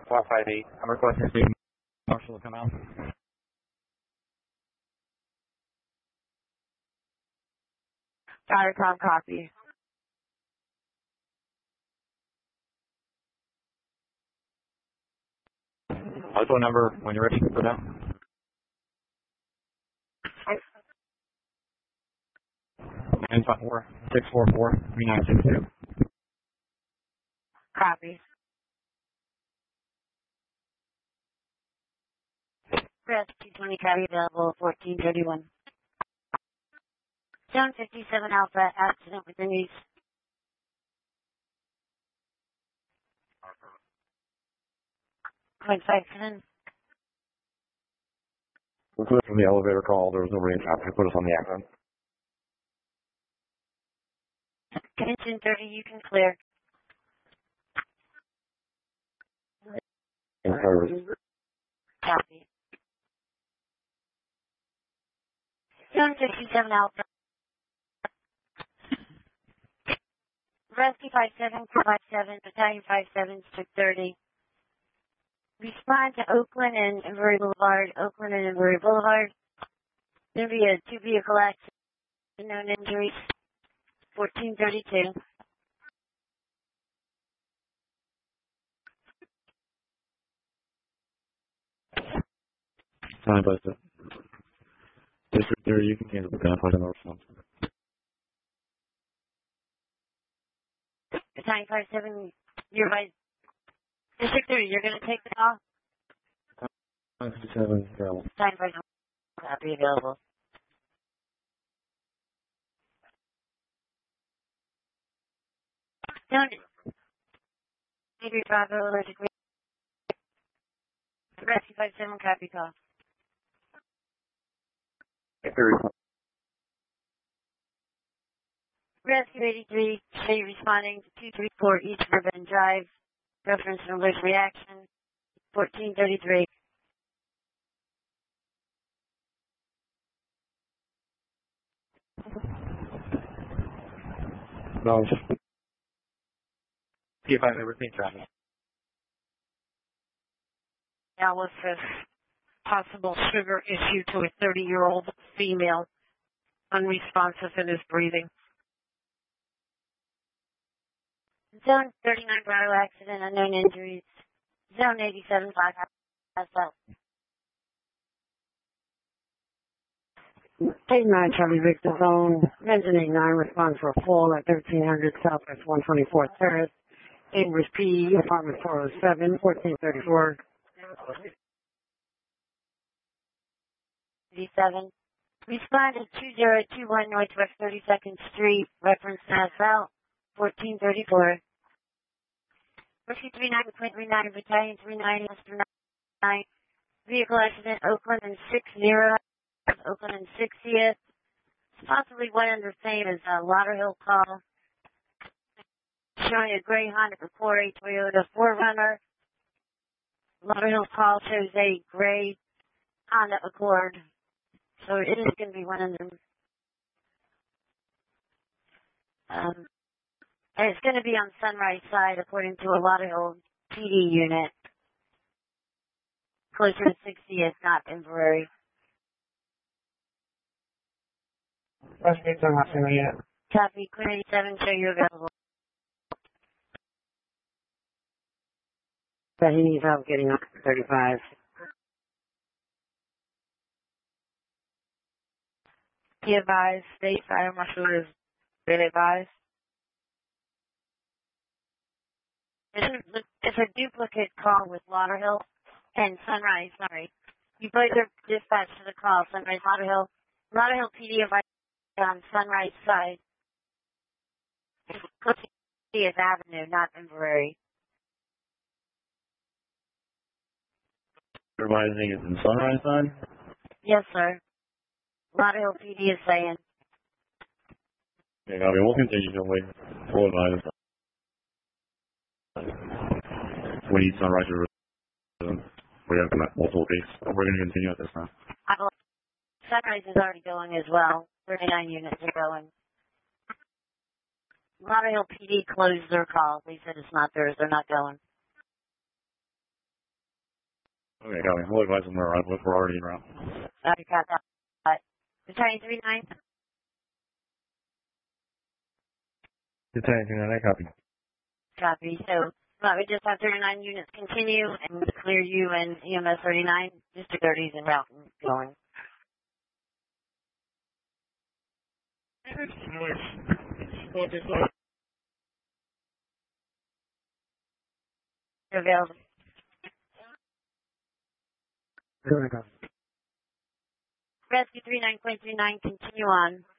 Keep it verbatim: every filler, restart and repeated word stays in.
five five eight. I'm requesting State Marshal to come out. Got it, Tom, copy. Phone number when you're ready for that. nine five four, six four four, three nine six two. Copy. Press two twenty copy available, fourteen thirty-one. Zone fifty-seven Alpha, accident with Denise. Point five seven. From the elevator call, there was no rain traffic. Put us on the accident. Condition thirty, you can clear. Copy. Zone fifty-seven Alpha. Rescue five seven, five seven, Battalion five seven, six thirty. Respond to Oakland and Embry Boulevard, Oakland and Embry Boulevard. There will be a two vehicle accident, known injuries, fourteen thirty-two. Time by District thirty, you can cancel the gunfight on the response. Battalion five seven, you're by District thirty, you're going to take the call? nine fifty-seven, available. Battalion five seven, copy available. Don't. Maybe Bravo, allergic. Rescue five seven, copy call. Rescue eighty-three, say responding to two three four East Ribbon Drive. Reference and alert reaction, fourteen thirty-three. No. See if I ever think traffic. Now with this possible sugar issue to a thirty-year-old female, unresponsive in his breathing. Zone thirty-nine Bravo accident, unknown injuries. Zone eighty-seven Black House out. eight nine Charlie Victor Zone, engine eight nine responds for a fall at thirteen hundred Southwest one twenty-fourth Terrace. English P E, apartment four oh seven, fourteen thirty-four. eighty-seven. Respond to two zero two one Northwest thirty-second Street, reference Mass out, fourteen thirty-four. Rescue three nine point three nine, Battalion three nine, Mister nine. Vehicle accident, Oakland and six zero, Oakland and sixtieth. Possibly one and the same as a Lauderhill call. Showing a gray Honda Accord, a Toyota four runner. Lauderhill call shows a gray Honda Accord. So it is going to be one of them. Um, and it's going to be on Sunrise side, according to a Lauderhill P D unit. Closer to sixtieth, not Inverary. Rescue don't have to yet. Copy, Queen eighty-seven, show you available. But he needs help getting up to thirty-five. He advised, State Fire Marshal is been advised. It's a, it's a duplicate call with Lauderhill and Sunrise, sorry. You both are dispatched to the call, Sunrise, Lauderhill. Lauderhill P D advised on Sunrise side. It's Clifford Avenue, not Inverary. Advising is in Sunrise side? Yes, sir. Lauderhill P D is saying. Yeah, I mean, we'll continue to wait. We'll advise. We need Sunrise to we have multiple cases. We're going to continue at this time. Sunrise is already going as well. thirty-nine units are going. Lauderhill P D closed their call. They said it's not theirs. They're not going. Okay, got me. We'll advise them where we're we're already en route. I got that. Battalion three nine. Battalion three nine, I copy. Copy. So uh, we just have thirty-nine units continue and clear you and E M S thirty-nine. District thirty is en route and going. Available. Rescue three nine point three nine, continue on.